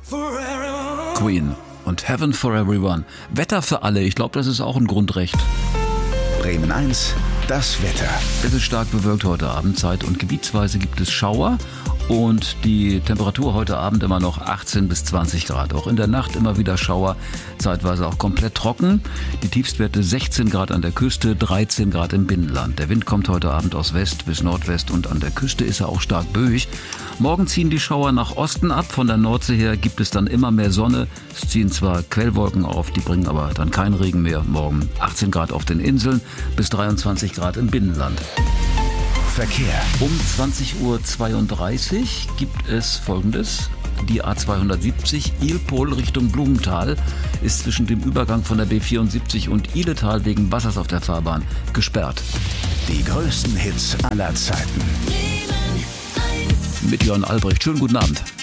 Queen und Heaven for Everyone. Wetter für alle, ich glaube, das ist auch ein Grundrecht. Bremen 1, das Wetter. Es ist stark bewölkt heute Abend, zeit- und gebietsweise gibt es Schauer. Und die Temperatur heute Abend immer noch 18 bis 20 Grad. Auch in der Nacht immer wieder Schauer, zeitweise auch komplett trocken. Die Tiefstwerte 16 Grad an der Küste, 13 Grad im Binnenland. Der Wind kommt heute Abend aus West bis Nordwest und an der Küste ist er auch stark böig. Morgen ziehen die Schauer nach Osten ab. Von der Nordsee her gibt es dann immer mehr Sonne. Es ziehen zwar Quellwolken auf, die bringen aber dann keinen Regen mehr. Morgen 18 Grad auf den Inseln bis 23 Grad im Binnenland. Verkehr. Um 20.32 Uhr gibt es Folgendes. Die A270 Ilpol Richtung Blumenthal ist zwischen dem Übergang von der B74 und Ihletal wegen Wassers auf der Fahrbahn gesperrt. Die größten Hits aller Zeiten. Mit Jörn Albrecht. Schönen guten Abend.